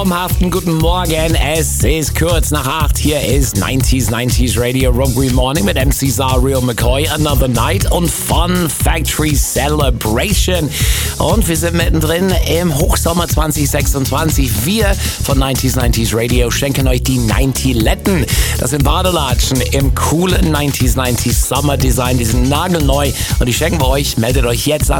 Traumhaften guten Morgen, es ist kurz nach 8, hier ist 90s Radio Rugby Morning mit MC Real McCoy, Another Night und Fun Factory Celebration. Und wir sind mittendrin im Hochsommer 2026. Wir von 90s Radio schenken euch die 90letten. Das sind Badelatschen im coolen 90s Summer Design, die sind nagelneu und die schenken wir euch. Meldet euch jetzt an